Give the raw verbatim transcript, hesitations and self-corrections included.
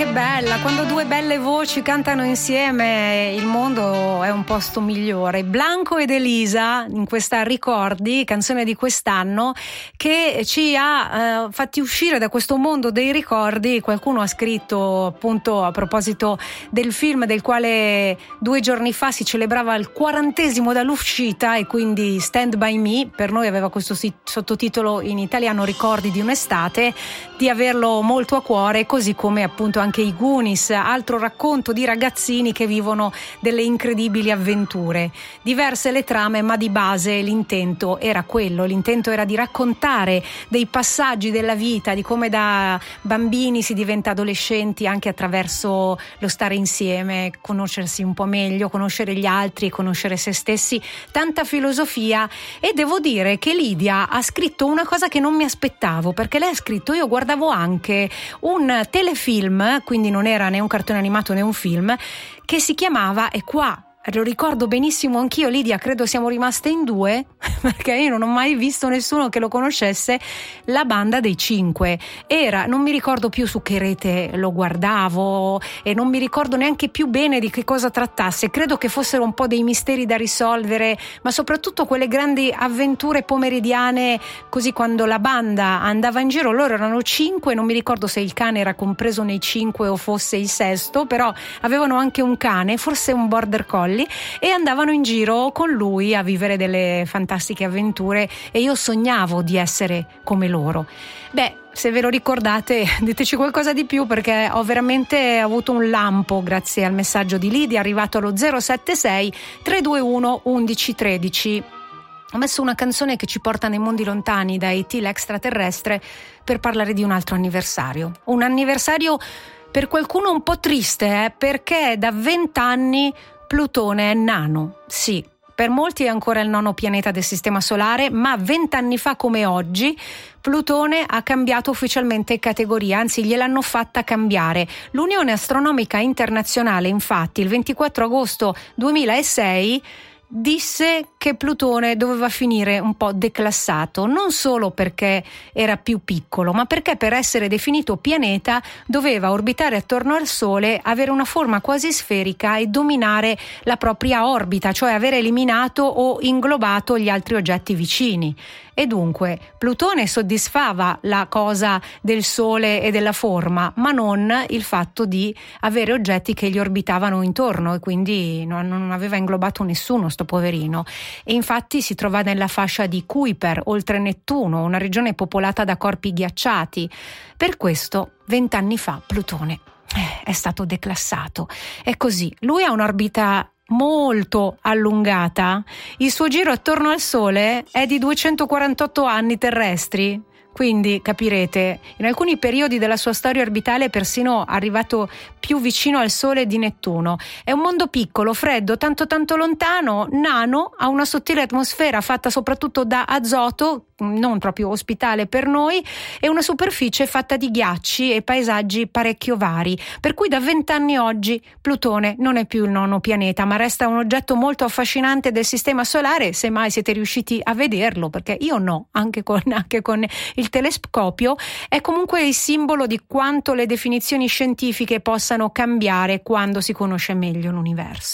che bella, quando due belle voci cantano insieme il mondo è un posto migliore. Blanco ed Elisa in questa Ricordi, canzone di quest'anno, che ci ha eh, fatti uscire da questo mondo dei ricordi. Qualcuno ha scritto appunto a proposito del film del quale due giorni fa si celebrava il quarantesimo dall'uscita, e quindi Stand By Me per noi aveva questo sottotitolo in italiano, Ricordi di un'estate, di averlo molto a cuore, così come appunto anche i Goonies, altro racconto di ragazzini che vivono delle incredibili avventure. Diverse le trame, ma di base l'intento era quello, l'intento era di raccontare dei passaggi della vita, di come da bambini si diventa adolescenti anche attraverso lo stare insieme, conoscersi un po' meglio, conoscere gli altri, conoscere se stessi, tanta filosofia. E devo dire che Lidia ha scritto una cosa che non mi aspettavo, perché lei ha scritto, io guardavo anche un telefilm, quindi non era né un cartone animato né un film, che si chiamava, e qua lo ricordo benissimo anch'io, Lidia, credo siamo rimaste in due perché io non ho mai visto nessuno che lo conoscesse, La Banda dei Cinque. Era, non mi ricordo più su che rete lo guardavo e non mi ricordo neanche più bene di che cosa trattasse, credo che fossero un po' dei misteri da risolvere, ma soprattutto quelle grandi avventure pomeridiane, così quando la banda andava in giro, loro erano cinque, non mi ricordo se il cane era compreso nei cinque o fosse il sesto, però avevano anche un cane, forse un border collie, e andavano in giro con lui a vivere delle fantastiche avventure, e io sognavo di essere come loro. Beh, se ve lo ricordate diteci qualcosa di più, perché ho veramente avuto un lampo grazie al messaggio di Lidia arrivato allo zero sette sei tre due uno undici tredici. Ho messo una canzone che ci porta nei mondi lontani da E T l'extraterrestre per parlare di un altro anniversario, un anniversario per qualcuno un po' triste, eh, perché da vent'anni Plutone è nano. Sì, per molti è ancora il nono pianeta del Sistema Solare, ma vent'anni fa come oggi Plutone ha cambiato ufficialmente categoria, anzi gliel'hanno fatta cambiare. L'Unione Astronomica Internazionale, infatti, il ventiquattro agosto duemilasei disse che Plutone doveva finire un po' declassato, non solo perché era più piccolo, ma perché per essere definito pianeta doveva orbitare attorno al Sole, avere una forma quasi sferica e dominare la propria orbita, cioè aver eliminato o inglobato gli altri oggetti vicini. E dunque Plutone soddisfava la cosa del Sole e della forma, ma non il fatto di avere oggetti che gli orbitavano intorno, e quindi non, non aveva inglobato nessuno sto poverino. E infatti si trova nella fascia di Kuiper, oltre Nettuno, una regione popolata da corpi ghiacciati. Per questo vent'anni fa Plutone eh, è stato declassato. È così, lui ha un'orbita molto allungata, il suo giro attorno al Sole è di duecentoquarantotto anni terrestri, quindi capirete, in alcuni periodi della sua storia orbitale è persino arrivato più vicino al Sole di Nettuno. È un mondo piccolo, freddo, tanto tanto lontano, nano, ha una sottile atmosfera fatta soprattutto da azoto, non proprio ospitale per noi, e una superficie fatta di ghiacci e paesaggi parecchio vari, per cui da vent'anni oggi Plutone non è più il nono pianeta, ma resta un oggetto molto affascinante del Sistema Solare, se mai siete riusciti a vederlo, perché io no, anche con, anche con il telescopio. È comunque il simbolo di quanto le definizioni scientifiche possano cambiare quando si conosce meglio l'universo.